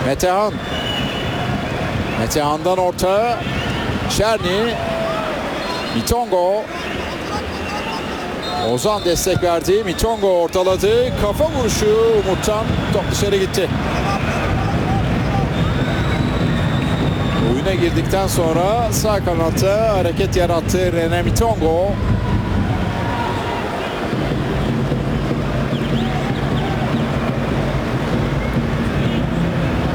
Metehan. Metehan'dan orta. Şerni. Mitongo. Ozan destek verdi. Mitongo ortaladı. Kafa vuruşu Umut'tan. Top dışarı gitti. Oyuna girdikten sonra sağ kanatta hareket yarattı Rene Mitongo.